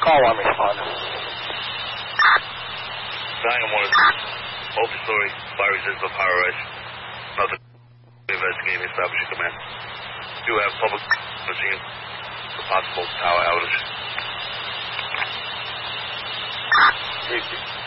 call on respond. 911 is multi-story fire resistant power rise. Nothing. Investigating establishing command. You have public machine for possible power outage. 3-2.